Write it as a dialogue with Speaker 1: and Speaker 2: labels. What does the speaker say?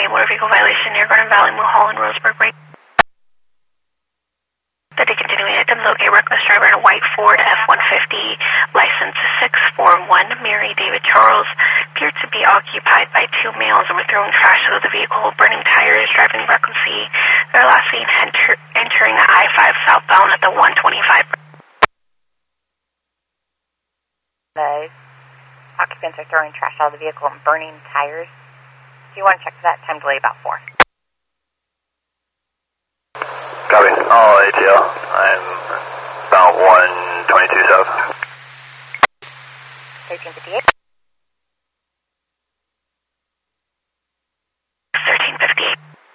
Speaker 1: a motor vehicle violation near Garden Valley, Mulholland, Roseburg, right? That they continuing at locate reckless driver in a white Ford F-150, license 641, Mary David Charles, appeared to be occupied by two males and were throwing trash out of the vehicle, burning tires, driving recklessly. They were last seen entering the I-5 southbound at the 125.
Speaker 2: The occupants are throwing trash out of the vehicle and burning tires. Do you want to check for that? Time delay about 4.
Speaker 3: Copy. All ATL. I'm about 122 south.
Speaker 2: 1358.